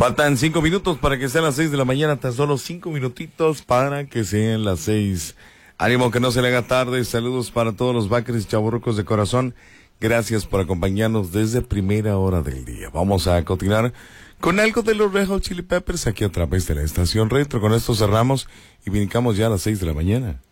Faltan 5 minutos para que sean las 6 de la mañana, tan solo 5 minutitos para que sean las 6. Ánimo que no se le haga tarde, saludos para todos los backers y chavorrucos de corazón. Gracias por acompañarnos desde primera hora del día. Vamos a continuar con algo de los Red Hot Chili Peppers aquí a través de la estación Retro. Con esto cerramos y brincamos ya a las 6 de la mañana.